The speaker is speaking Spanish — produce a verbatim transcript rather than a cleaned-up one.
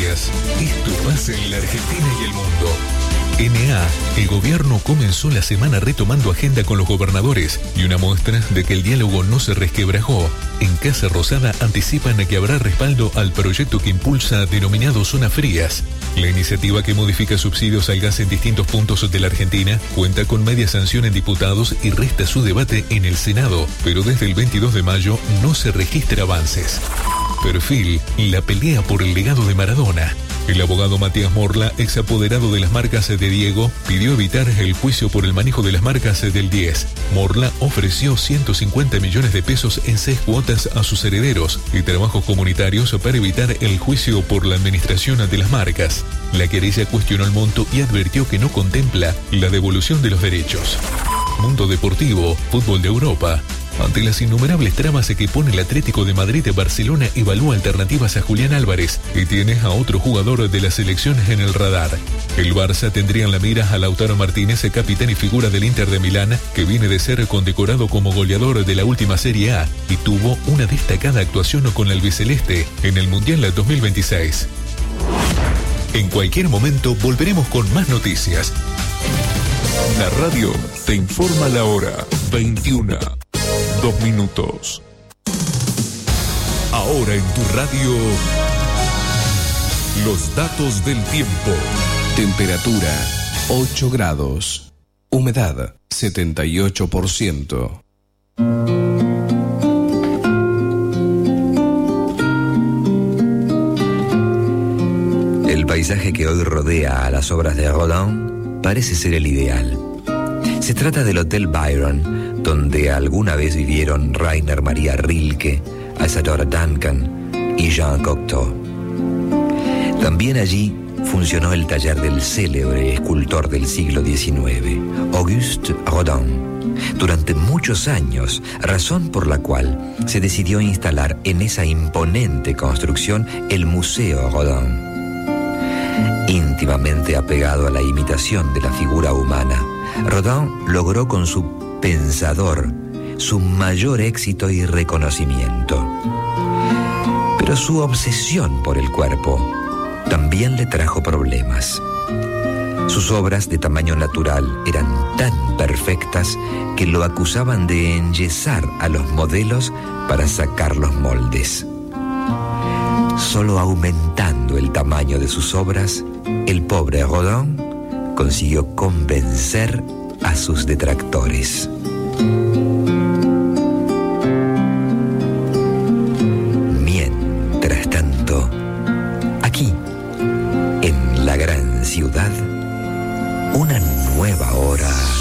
noticias. Esto pasa en la Argentina y el mundo. N A, el gobierno comenzó la semana retomando agenda con los gobernadores y una muestra de que el diálogo no se resquebrajó. En Casa Rosada anticipan que habrá respaldo al proyecto que impulsa denominado Zonas Frías. La iniciativa que modifica subsidios al gas en distintos puntos de la Argentina cuenta con media sanción en diputados y resta su debate en el Senado, pero desde el veintidós de mayo no se registra avances. Perfil, la pelea por el legado de Maradona. El abogado Matías Morla, ex apoderado de las marcas de Diego, pidió evitar el juicio por el manejo de las marcas del diez. Morla ofreció ciento cincuenta millones de pesos en seis cuotas a sus herederos y trabajos comunitarios para evitar el juicio por la administración de las marcas. La querella cuestionó el monto y advirtió que no contempla la devolución de los derechos. Mundo deportivo, fútbol de Europa. Ante las innumerables tramas que pone el Atlético de Madrid, Barcelona evalúa alternativas a Julián Álvarez y tiene a otro jugador de la selección en el radar. El Barça tendría en la mira a Lautaro Martínez, capitán y figura del Inter de Milán, que viene de ser condecorado como goleador de la última Serie A y tuvo una destacada actuación con el albiceleste en el Mundial dos mil veintiséis. En cualquier momento volveremos con más noticias. La radio te informa la hora veintiuna. Dos minutos. Ahora en tu radio, los datos del tiempo. Temperatura ocho grados. Humedad setenta y ocho por ciento. El paisaje que hoy rodea a las obras de Rodin parece ser el ideal. Se trata del Hotel Byron, donde alguna vez vivieron Rainer Maria Rilke, Isadora Duncan y Jean Cocteau. También allí funcionó el taller del célebre escultor del siglo diecinueve, Auguste Rodin, durante muchos años, razón por la cual se decidió instalar en esa imponente construcción el Museo Rodin. Íntimamente apegado a la imitación de la figura humana, Rodin logró con su pensador su mayor éxito y reconocimiento. Pero su obsesión por el cuerpo también le trajo problemas. Sus obras de tamaño natural eran tan perfectas que lo acusaban de enyesar a los modelos para sacar los moldes. Solo aumentando el tamaño de sus obras, el pobre Rodin consiguió convencer a sus detractores. Mientras tanto, aquí, en la gran ciudad, una nueva hora